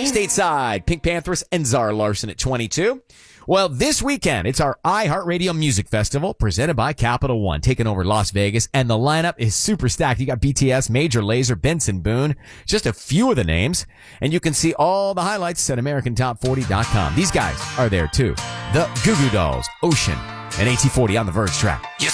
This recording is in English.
Stateside, Pink Panthers and Zara Larsson at 22. Well, this weekend, it's our iHeartRadio Music Festival presented by Capital One, taking over Las Vegas, and the lineup is super stacked. You got BTS, Major Lazer, Benson Boone, just a few of the names, and you can see all the highlights at AmericanTop40.com. These guys are there too. The Goo Goo Dolls, Ocean, and AT40 on the Verge track.